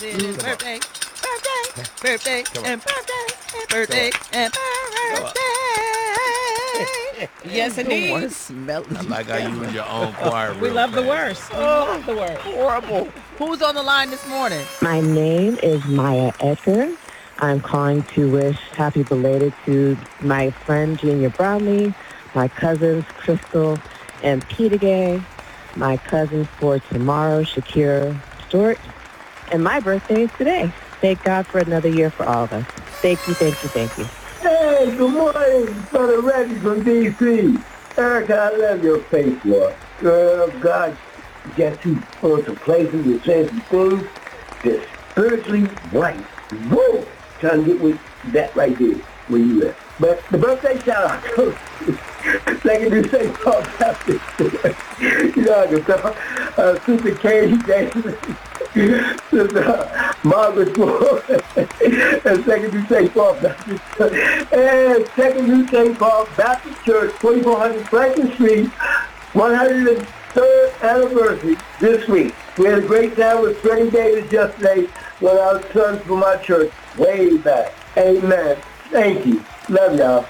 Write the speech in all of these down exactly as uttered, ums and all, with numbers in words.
It's birthday, birthday, birthday, and birthday, and birthday, and birthday. Yes, indeed. The worst smell. I like how you in your own choir. We love the worst. We love the worst. Horrible. Who's on the line this morning? My name is Maya Edgar. I'm calling to wish happy belated to my friend Junior Brownlee, my cousins Crystal and Peter Gay, my cousins for tomorrow, Shakira Stewart, and my birthday is today. Thank God for another year for all of us. Thank you, thank you, thank you. Hey, good morning, Brother Reggie from D C. Erica, I love your face, boy. Girl, God gets you on some places and saying some things that's spiritually right. Whoa! Trying to get with that right there where you live. But the birthday shout out goes second to Saint Paul Baptist. You know, I can tell. Uh, Sister Katie Davis, Sister Margaret Ford, and second to Saint Paul Baptist. And second to Saint Paul Baptist Church, twenty-four hundred Franklin Street, one hundred third anniversary this week. We had a great time with Freddie Davis yesterday, one of our sons from our church, way back. Amen. Thank you. Love y'all.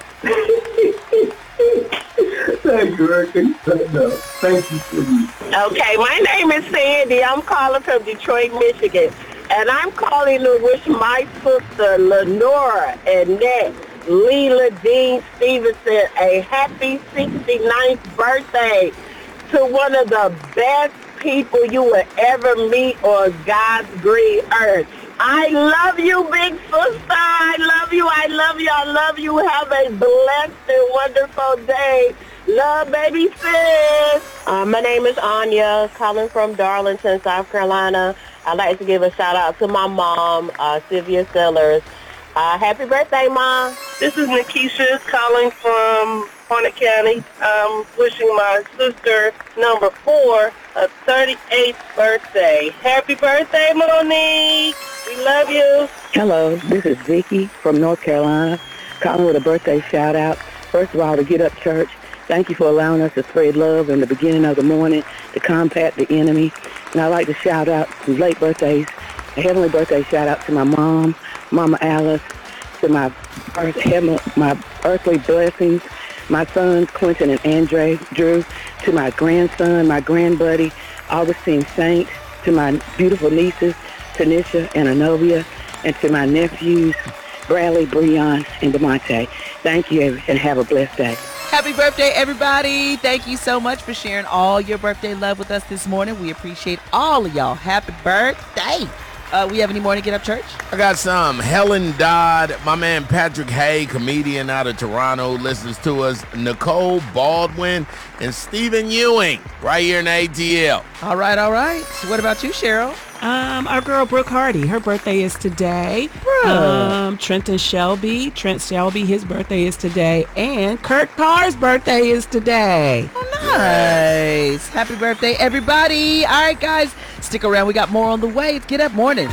Thank you, Eric. Thank you for me. Okay, my name is Sandy. I'm calling from Detroit, Michigan. And I'm calling to wish my sister, Lenora Annette Leela Dean Stevenson, a happy sixty-ninth birthday to one of the best people you will ever meet on God's green earth. I love you, big sister. I love you. I love you. I love you. Have a blessed and wonderful day. Love, baby sis. Uh, my name is Anya, calling from Darlington, South Carolina. I'd like to give a shout out to my mom, uh, Sylvia Sellers. Uh, happy birthday, Mom. This is Nikisha calling from Harnett County. I'm wishing my sister, number four, a thirty-eighth birthday. Happy birthday, Monique. We love you. Hello, this is Vicky from North Carolina, calling with a birthday shout out. First of all, to Get Up Church, thank you for allowing us to spread love in the beginning of the morning to combat the enemy. And I'd like to shout out some late birthdays, a heavenly birthday shout out to my mom, Mama Alice, to my first heaven, my earthly blessings, my sons Quentin and Andre Drew, to my grandson, my grandbuddy, Augustine Saint, to my beautiful nieces, Tanisha and Anovia, and to my nephews, Bradley, Breon, and DeMonte. Thank you, and have a blessed day. Happy birthday, everybody. Thank you so much for sharing all your birthday love with us this morning. We appreciate all of y'all. Happy birthday. Uh, we have any more to Get Up Church? I got some. Helen Dodd, my man Patrick Hay, comedian out of Toronto, listens to us. Nicole Baldwin and Stephen Ewing, right here in A T L. All right, all right. What about you, Cheryl? Um, our girl Brooke Hardy, her birthday is today. Brooke. Um, Trenton Shelby, Trent Shelby, his birthday is today, and Kurt Carr's birthday is today. Oh, nice. Happy birthday, everybody. All right, guys, stick around. We got more on the way. It's Get Up Morning.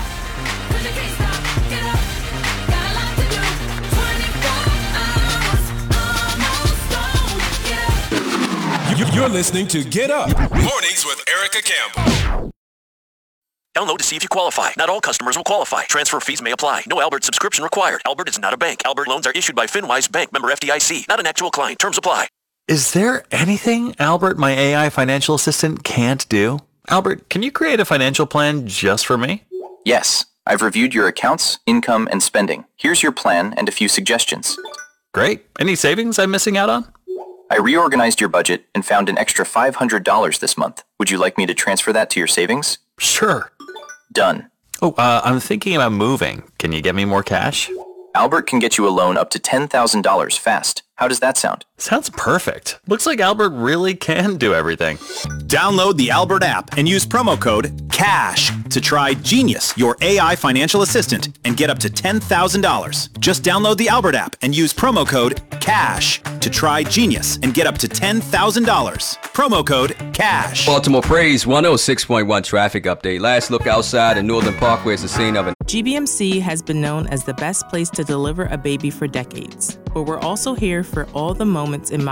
You're listening to Get Up Mornings with Erica Campbell. Download to see if you qualify. Not all customers will qualify. Transfer fees may apply. No Albert subscription required. Albert is not a bank. Albert loans are issued by FinWise Bank, member F D I C. Not an actual client. Terms apply. Is there anything Albert, my A I financial assistant, can't do? Albert, can you create a financial plan just for me? Yes. I've reviewed your accounts, income, and spending. Here's your plan and a few suggestions. Great. Any savings I'm missing out on? I reorganized your budget and found an extra five hundred dollars this month. Would you like me to transfer that to your savings? Sure. Done. Oh, uh, I'm thinking about moving. Can you get me more cash? Albert can get you a loan up to ten thousand dollars fast. How does that sound? Sounds perfect. Looks like Albert really can do everything. Download the Albert app and use promo code CASH to try Genius, your A I financial assistant, and get up to ten thousand dollars. Just download the Albert app and use promo code CASH to try Genius and get up to ten thousand dollars. Promo code CASH. Baltimore Praise one oh six point one traffic update. Last look outside and Northern Parkway is the scene of an G B M C has been known as the best place to deliver a baby for decades, but we're also here for all the moments in